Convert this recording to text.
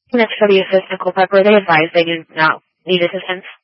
Next for the assistant culprit, were they advised they do not need assistance?